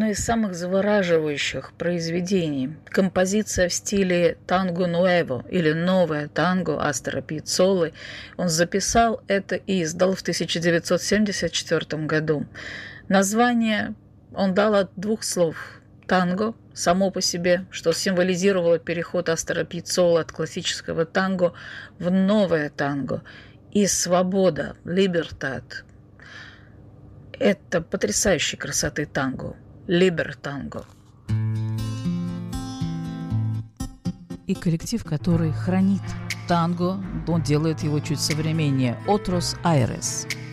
из самых завораживающих произведений. Композиция в стиле танго нуэво или новое танго Астора Пьяццолы. Он записал это и издал в 1974 году. Название он дал от двух слов. Танго само по себе, что символизировало переход Астора Пьяццолы от классического танго в новое танго. И свобода, либертат. Это потрясающей красоты танго. Либертанго. И коллектив, который хранит танго, он делает его чуть современнее. Otros Aires.